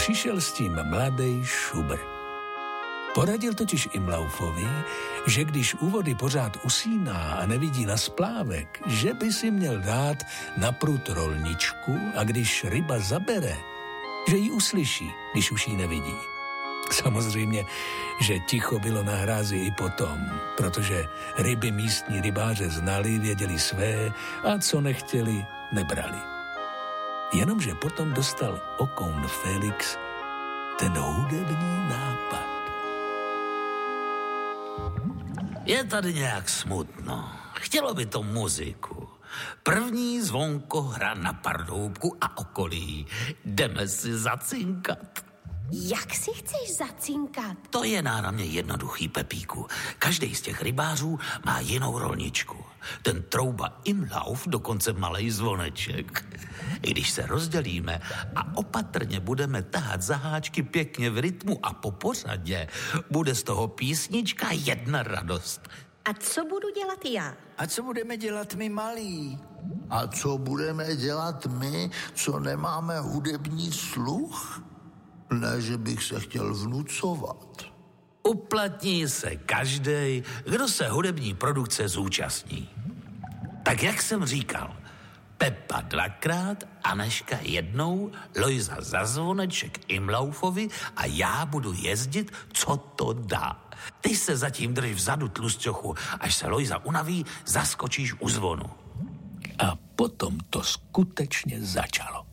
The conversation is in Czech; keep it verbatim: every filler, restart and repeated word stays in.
přišel s tím mladý šubr. Poradil totiž Imlaufovi, že když u vody pořád usíná a nevidí na splávek, že by si měl dát na prut rolničku a když ryba zabere, že ji uslyší, když už ji nevidí. Samozřejmě, že ticho bylo na hrázi i potom, protože ryby místní rybáře znali, věděli své a co nechtěli, nebrali. Jenomže potom dostal Okoun Felix ten hudební nápad. Je tady nějak smutno. Chtělo by to muziku. První zvonko hra na Pardoubku a okolí. Jdeme si zacinkat. Jak si chceš zacinkat? To je na mě jednoduchý, Pepíku. Každý z těch rybářů má jinou rolničku. Ten trouba Imlauf dokonce malej zvoneček. I když se rozdělíme a opatrně budeme tahat za háčky pěkně v rytmu a po pořadě, bude z toho písnička jedna radost. A co budu dělat já? A co budeme dělat my malí? A co budeme dělat my, co nemáme hudební sluch? Ne, že bych se chtěl vnucovat. Uplatní se každej, kdo se hudební produkce zúčastní. Tak jak jsem říkal, Pepa dvakrát, Aneška jednou, Lojza za zvoneček Imlaufovi a já budu jezdit, co to dá. Ty se zatím drž vzadu, tlusťochu, až se Lojza unaví, zaskočíš u zvonu. A potom to skutečně začalo.